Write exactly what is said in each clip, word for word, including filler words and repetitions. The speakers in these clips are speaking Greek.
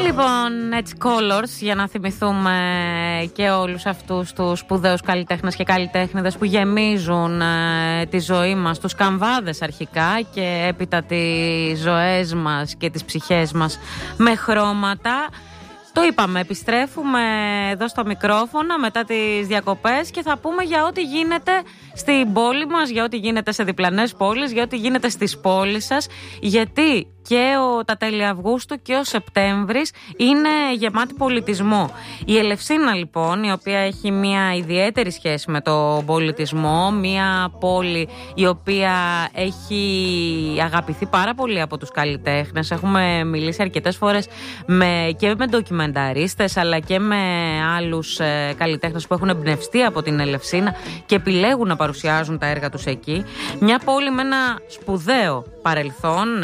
Λοιπόν, έτσι Colors, για να θυμηθούμε και όλους αυτούς τους σπουδαίους καλλιτέχνες και καλλιτέχνηδες που γεμίζουν ε, τη ζωή μας, τους καμβάδες αρχικά και έπειτα τις ζωές μας και τις ψυχές μας με χρώματα. Το είπαμε, επιστρέφουμε εδώ στο μικρόφωνα μετά τις διακοπές και θα πούμε για ό,τι γίνεται στην πόλη μας, για ό,τι γίνεται σε διπλανές πόλεις, για ό,τι γίνεται στις πόλεις σας, γιατί και ο, τα τέλη Αυγούστου και ο Σεπτέμβρης είναι γεμάτη πολιτισμό. Η Ελευσίνα λοιπόν, η οποία έχει μια ιδιαίτερη σχέση με τον πολιτισμό, μια πόλη η οποία έχει αγαπηθεί πάρα πολύ από τους καλλιτέχνες. Έχουμε μιλήσει αρκετές φορές με, και με ντοκιμενταρίστες αλλά και με άλλους ε, καλλιτέχνες που έχουν εμπνευστεί από την Ελευσίνα και επιλέγουν να παρουσιάζουν τα έργα τους εκεί. Μια πόλη με ένα σπουδαίο παρελθόν, ε,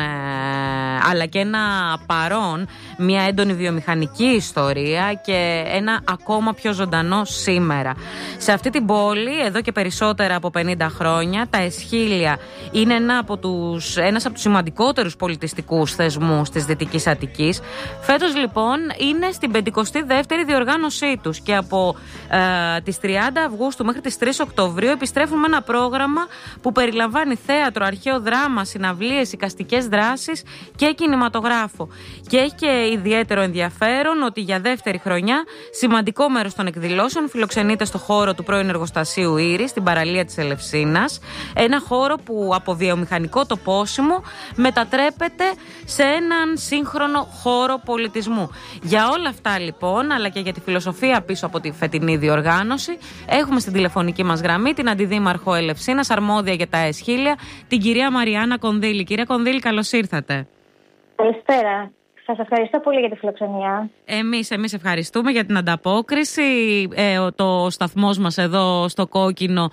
αλλά και ένα παρόν, μια έντονη βιομηχανική ιστορία και ένα ακόμα πιο ζωντανό σήμερα. Σε αυτή την πόλη, εδώ και περισσότερα από πενήντα χρόνια, τα Εσχύλια είναι ένα από τους, ένας από τους σημαντικότερους πολιτιστικούς θεσμούς της Δυτικής Αττικής. Φέτος λοιπόν είναι στην πενηκοστή δεύτερη διοργάνωσή τους και από ε, τις τριάντα Αυγούστου μέχρι τις τρεις Οκτωβρίου επιστρέφουν με ένα πρόγραμμα που περιλαμβάνει θέατρο, αρχαίο δράμα, συναυλίες, εικαστικές δράσεις και κινηματογράφο. Και έχει και ιδιαίτερο ενδιαφέρον ότι για δεύτερη χρονιά σημαντικό μέρος των εκδηλώσεων φιλοξενείται στο χώρο του πρώην εργοστασίου Ήρης, στην παραλία της Ελευσίνας. Ένα χώρο που από βιομηχανικό τοπόσιμο μετατρέπεται σε έναν σύγχρονο χώρο πολιτισμού. Για όλα αυτά λοιπόν, αλλά και για τη φιλοσοφία πίσω από τη φετινή διοργάνωση, έχουμε στην τηλεφωνική μας γραμμή την Αντιδήμαρχο Ελευσίνας, αρμόδια για τα Εσχύλια, την κυρία Μαριάννα Κονδύλη. Κυρία Κονδύλη, καλώς ήρθατε. Καλησπέρα. Σας ευχαριστώ πολύ για τη φιλοξενία. Εμείς, εμείς ευχαριστούμε για την ανταπόκριση. Ε, το σταθμός μας εδώ στο Κόκκινο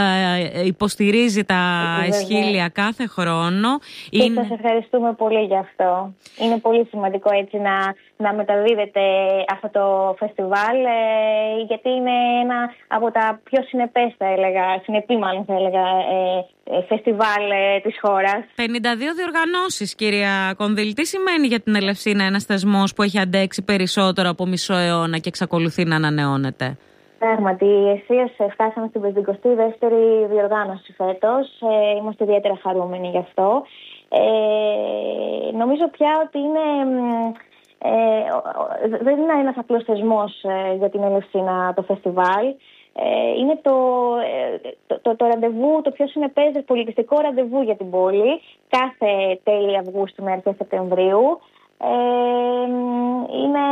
ε, υποστηρίζει τα Εσχύλια κάθε χρόνο. Και είναι... σας ευχαριστούμε πολύ για αυτό. Είναι πολύ σημαντικό έτσι να, να μεταδίδεται αυτό το φεστιβάλ, ε, γιατί είναι ένα από τα πιο συνεπές, θα έλεγα, συνεπή μάλλον θα έλεγα, ε, φεστιβάλ ε, της χώρας. πενήντα δύο διοργανώσεις, κυρία Κονδύλη. Τι σημαίνει για την Ελευσίνα ένας θεσμός που έχει αντέξει περισσότερο από μισό αιώνα και εξακολουθεί να ανανεώνεται? Πράγματι, εσείς φτάσαμε στην πενηκοστή δεύτερη διοργάνωση φέτος. Ε, είμαστε ιδιαίτερα χαρούμενοι γι' αυτό. Ε, νομίζω πια ότι είναι... Ε, δεν είναι ένας απλός θεσμός ε, για την Ελευσίνα το φεστιβάλ. Ε, είναι το, το, το, το ραντεβού, το πιο συνεπές πολιτιστικό ραντεβού για την πόλη, κάθε τέλη Αυγούστου με αρχές Σεπτεμβρίου. Ε, είναι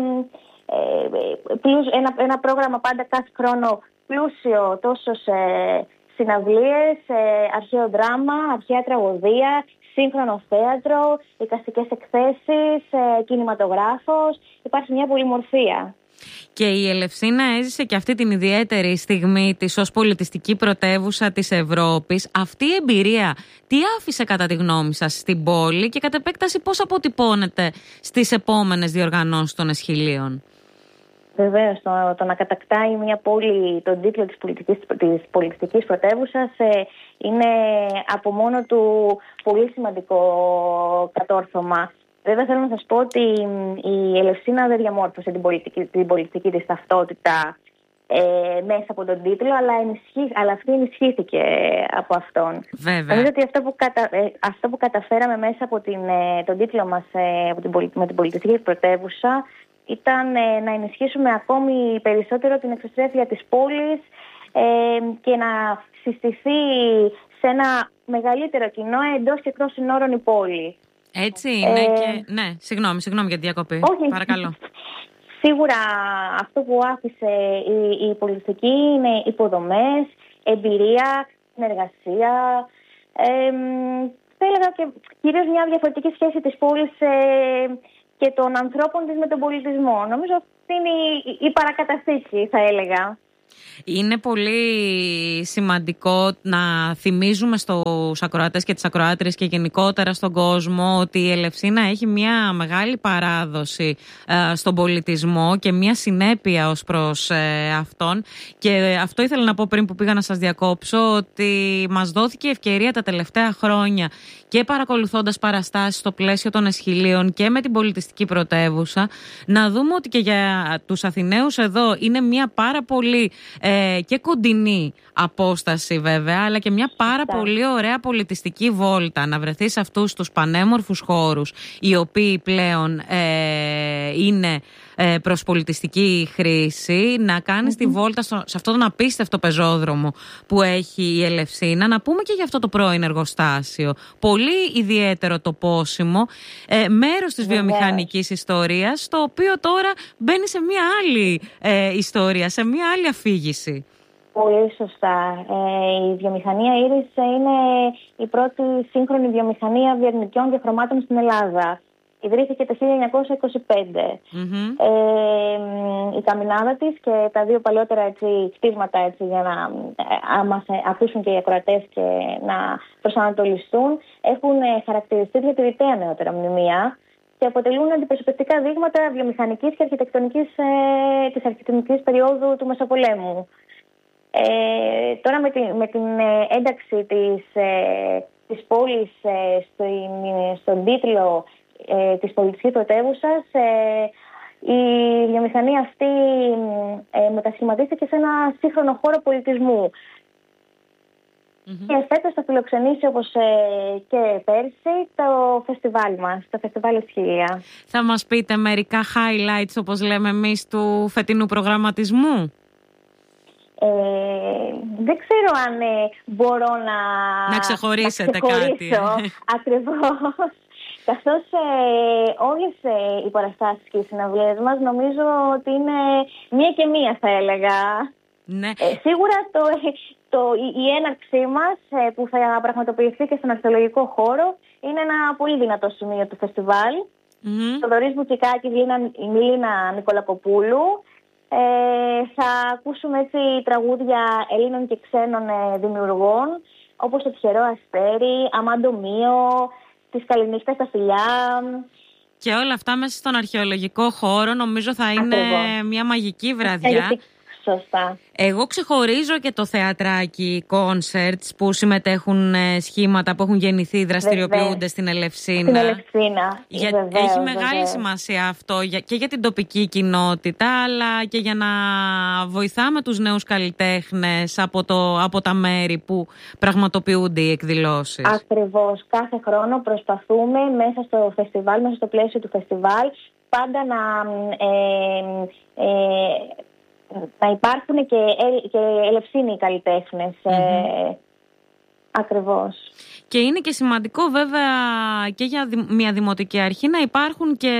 ε, πλούς, ένα, ένα πρόγραμμα πάντα κάθε χρόνο πλούσιο τόσο σε συναυλίες, σε αρχαίο δράμα, αρχαία τραγωδία, σύγχρονο θέατρο, εικαστικές εκθέσεις, κινηματογράφος. Υπάρχει μια πολυμορφία. Και η Ελευσίνα έζησε και αυτή την ιδιαίτερη στιγμή της ως πολιτιστική πρωτεύουσα της Ευρώπης. Αυτή η εμπειρία τι άφησε κατά τη γνώμη σας στην πόλη και κατ' επέκταση πώς αποτυπώνεται στις επόμενες διοργανώσεις των Εσχυλίων? Βεβαίως, το, το να κατακτάει μια πόλη τον τίτλο της πολιτικής, της πολιτιστικής πρωτεύουσας ε, είναι από μόνο του πολύ σημαντικό κατόρθωμα. Βέβαια θέλω να σας πω ότι η Ελευσίνα δεν διαμόρφωσε την πολιτική, την πολιτική της ταυτότητα ε, μέσα από τον τίτλο, αλλά, ενισχύ, αλλά αυτή ενισχύθηκε από αυτόν. Βέβαια. Νομίζω ότι αυτό που, κατα, ε, αυτό που καταφέραμε μέσα από την, ε, τον τίτλο μας ε, από την, με την πολιτιστική πρωτεύουσα ήταν ε, να ενισχύσουμε ακόμη περισσότερο την εξωστρέφεια της πόλης ε, και να συστηθεί σε ένα μεγαλύτερο κοινό εντός και εκτός συνόρων η πόλη. Έτσι είναι ε, και... Ναι, συγγνώμη, συγγνώμη για τη διακοπή. Όχι. Παρακαλώ. Σίγουρα αυτό που άφησε η, η πολιτιστική είναι υποδομές, εμπειρία, συνεργασία. Ε, θα έλεγα και κυρίως μια διαφορετική σχέση της πόλης ε, και των ανθρώπων της με τον πολιτισμό. Νομίζω αυτή είναι η, η παρακαταθήκη, θα έλεγα. Είναι πολύ σημαντικό να θυμίζουμε στους ακροατές και τις ακροάτριες και γενικότερα στον κόσμο ότι η Ελευσίνα έχει μια μεγάλη παράδοση ε, στον πολιτισμό και μια συνέπεια ως προς ε, αυτόν. Και αυτό ήθελα να πω πριν που πήγα να σας διακόψω, ότι μας δόθηκε ευκαιρία τα τελευταία χρόνια και παρακολουθώντας παραστάσεις στο πλαίσιο των Αισχυλίων και με την πολιτιστική πρωτεύουσα, να δούμε ότι και για τους Αθηναίους εδώ είναι μια πάρα πολύ ε, και κοντινή απόσταση βέβαια, αλλά και μια πάρα yeah. πολύ ωραία πολιτιστική βόλτα, να βρεθεί σε αυτούς τους πανέμορφους χώρους, οι οποίοι πλέον ε, είναι ε, προς πολιτιστική χρήση, να κάνεις mm-hmm. τη βόλτα στο, σε αυτόν τον απίστευτο πεζόδρομο που έχει η Ελευσίνα. Να πούμε και για αυτό το πρώην εργοστάσιο. Πολύ ιδιαίτερο το πόσιμο, ε, μέρος της yeah. βιομηχανικής ιστορίας, το οποίο τώρα μπαίνει σε μια άλλη ε, ιστορία, σε μια άλλη αφήγηση. Πολύ σωστά. Ε, η βιομηχανία Ήρης είναι η πρώτη σύγχρονη βιομηχανία βιαρνικιών διαχρωμάτων στην Ελλάδα. Ιδρύθηκε το χίλια εννιακόσια είκοσι πέντε. Mm-hmm. Ε, η καμινάδα της και τα δύο παλιότερα έτσι, κτίσματα έτσι, για να ε, μας ακούσουν και οι ακροατές και να προσανατολιστούν, έχουν χαρακτηριστεί διατηρητέα νεότερα μνημεία και αποτελούν αντιπροσωπευτικά δείγματα βιομηχανικής και αρχιτεκτονικής, ε, της αρχιτεκτονικής περίοδου του Μεσοπολέμου. Ε, τώρα με, τη, με την ένταξη της, ε, της πόλης ε, στο, στον τίτλο ε, της πολιτιστικής πρωτεύουσας, ε, η βιομηχανία αυτή ε, μετασχηματίστηκε σε ένα σύγχρονο χώρο πολιτισμού. Mm-hmm. Και φέτος θα φιλοξενήσει, όπως ε, και πέρσι, το φεστιβάλ μας, το φεστιβάλ Αισχύλια. Θα μας πείτε μερικά highlights, όπως λέμε εμείς, του φετινού προγραμματισμού? Ε, δεν ξέρω αν ε, μπορώ να, να ξεχωρίσετε να κάτι. Ακριβώς. Καθώς ε, όλες ε, οι παραστάσεις και οι συναυλίες μας νομίζω ότι είναι μία και μία, θα έλεγα. Ναι. Ε, σίγουρα το, το, η, η έναρξή μας ε, που θα πραγματοποιηθεί και στον αρχαιολογικό χώρο είναι ένα πολύ δυνατό σημείο του φεστιβάλ. Mm-hmm. Το Δωρής Μπουτσικάκης, η Μιλίνα Νικολακοπούλου. Ε, θα ακούσουμε έτσι τραγούδια Ελλήνων και ξένων ε, δημιουργών, όπως το Τυχερό Αστέρι, Αμάντο Μίο, Της Καληνύχτας τα Φιλιά. Και όλα αυτά μέσα στον αρχαιολογικό χώρο νομίζω θα είναι Ακριβώς. μια μαγική βραδιά. Σωστά. Εγώ ξεχωρίζω και το θεατράκι concerts που συμμετέχουν σχήματα που έχουν γεννηθεί, δραστηριοποιούνται Βεβαίως. στην Ελευσίνα. Στην Ελευσίνα. Για... Βεβαίως, Έχει μεγάλη βεβαίως. σημασία αυτό για... και για την τοπική κοινότητα, αλλά και για να βοηθάμε τους νέους καλλιτέχνες από, το... από τα μέρη που πραγματοποιούνται οι εκδηλώσεις. Ακριβώς. Κάθε χρόνο προσπαθούμε μέσα στο φεστιβάλ, μέσα στο πλαίσιο του φεστιβάλ, πάντα να... Ε, ε, να υπάρχουν και, ε, και ελευσίνοι καλλιτέχνες. Mm-hmm. Ε, ακριβώς. Και είναι και σημαντικό βέβαια και για μια δημοτική αρχή να υπάρχουν και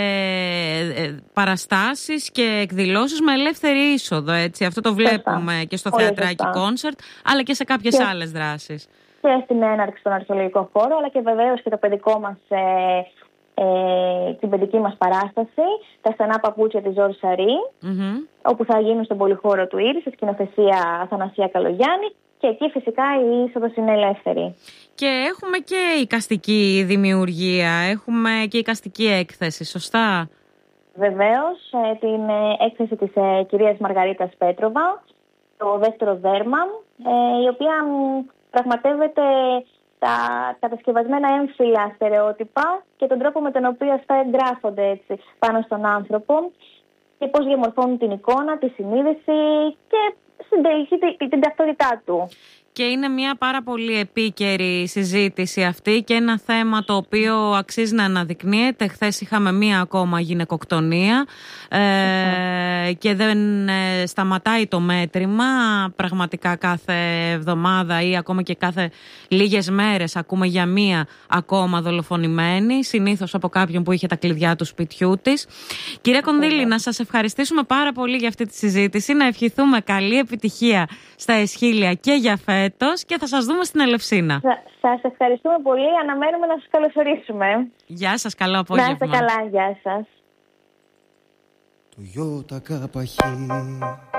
παραστάσεις και εκδηλώσεις με ελεύθερη είσοδο. Έτσι. Αυτό το βλέπουμε Σωστά. και στο Πολύ θεατράκι κόνσερτ, αλλά και σε κάποιες και, άλλες δράσεις. Και στην έναρξη στον αρχαιολογικό χώρο, αλλά και βεβαίως και το παιδικό μας... Ε, Ε, την παιδική μας παράσταση, τα στενά παπούτσια της Ζόρ Σαρή, mm-hmm. όπου θα γίνουν στον πολυχώρο του Ήρη, σε σκηνοθεσία Αθανασία Καλογιάννη, και εκεί φυσικά η είσοδος είναι ελεύθερη. Και έχουμε και εικαστική δημιουργία, έχουμε και εικαστική έκθεση, σωστά? Βεβαίως, ε, την ε, έκθεση της ε, κυρίας Μαργαρίτας Πέτροβα, το δεύτερο δέρμα, ε, η οποία μ, πραγματεύεται τα κατασκευασμένα έμφυλα στερεότυπα και τον τρόπο με τον οποίο αυτά εγγράφονται έτσι πάνω στον άνθρωπο και πώς διαμορφώνουν την εικόνα, τη συνείδηση και στην τελική την, την ταυτότητά του. Και είναι μια πάρα πολύ επίκαιρη συζήτηση αυτή και ένα θέμα το οποίο αξίζει να αναδεικνύεται. Χθες είχαμε μία ακόμα γυναικοκτονία ε, και δεν ε, σταματάει το μέτρημα. Πραγματικά κάθε εβδομάδα ή ακόμα και κάθε λίγες μέρες ακούμε για μία ακόμα δολοφονημένη, συνήθως από κάποιον που είχε τα κλειδιά του σπιτιού της. Κυρία Κονδύλη, να σας ευχαριστήσουμε πάρα πολύ για αυτή τη συζήτηση, να ευχηθούμε καλή επιτυχία στα Αισχύλια και για φέτος. Και θα σας δούμε στην Ελευσίνα. Σας ευχαριστούμε πολύ. Αναμένουμε να σας καλωσορίσουμε. Γεια σας, καλό απόγευμα. Να είστε καλά, γεια σας. Το